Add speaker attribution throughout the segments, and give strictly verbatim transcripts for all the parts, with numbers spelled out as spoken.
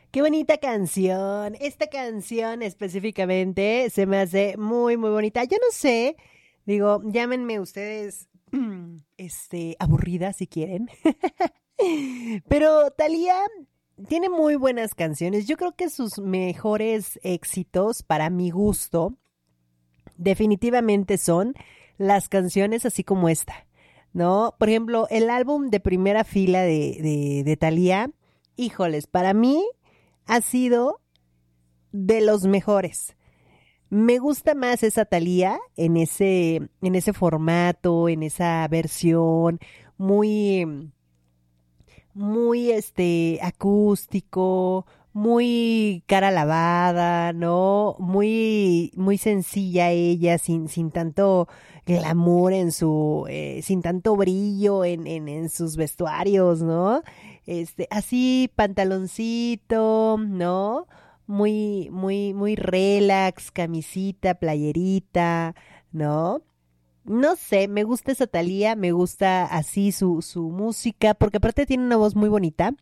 Speaker 1: Qué bonita canción. Esta canción específicamente se me hace muy, muy bonita. Yo no sé, digo, llámenme ustedes, este, aburrida si quieren. Pero Thalía tiene muy buenas canciones. Yo creo que sus mejores éxitos, para mi gusto, definitivamente son las canciones así como esta, ¿no? Por ejemplo, el álbum de primera fila de, de, de Thalía, híjoles, para mí ha sido de los mejores. Me gusta más esa Thalía en ese, en ese formato, en esa versión, muy muy este acústico, muy cara lavada, ¿no? Muy, muy sencilla ella, sin, sin tanto glamour en su, eh, sin tanto brillo en, en, en sus vestuarios, ¿no? Este, así, pantaloncito, ¿no? Muy, muy, muy relax, camisita, playerita, ¿no? No sé, me gusta esa Thalía, me gusta así su, su música, porque aparte tiene una voz muy bonita.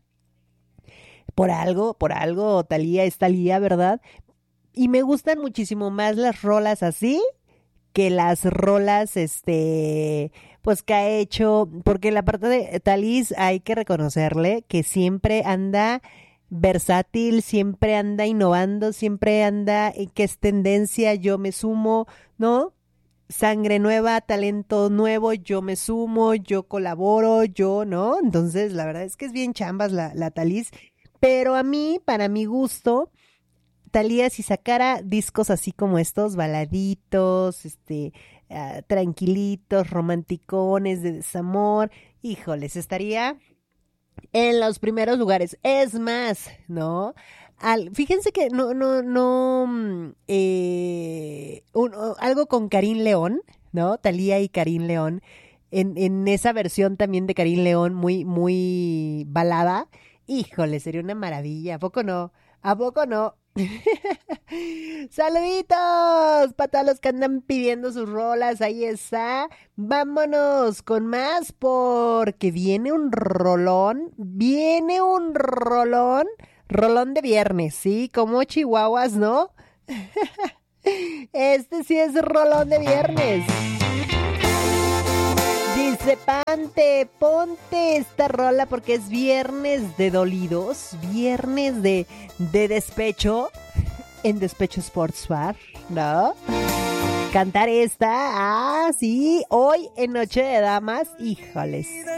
Speaker 1: Por algo, por algo, Thalía es Thalía, ¿verdad? Y me gustan muchísimo más las rolas así que las rolas, este, pues que ha hecho, porque la parte de Thalís hay que reconocerle que siempre anda versátil, siempre anda innovando, siempre anda en que es tendencia, yo me sumo, ¿no? Sangre nueva, talento nuevo, yo me sumo, yo colaboro, yo, ¿no? Entonces, la verdad es que es bien chambas la, la Thalís, pero a mí, para mi gusto, Thalía si sacara discos así como estos, baladitos, este, ah, tranquilitos, romanticones, de desamor, híjoles, estaría en los primeros lugares. Es más, ¿no? Al, fíjense que no, no, no, mm, eh, un- o- algo con Karim León, ¿no? Thalía y Karim León, en, en esa versión también de Karim León, muy, muy balada. Híjole, sería una maravilla. ¿A poco no? ¿A poco no? Saluditos para todos los que andan pidiendo sus rolas. Ahí está. Vámonos con más porque viene un rolón. Viene un rolón. Rolón de viernes, ¿sí? Como chihuahuas, ¿no? Este sí es rolón de viernes. Dice Pante, ponte esta rola porque es viernes de dolidos, viernes de, de despecho en Despecho Sports Bar, ¿no? Cantar esta, ah, sí, hoy en Noche de Damas, híjoles.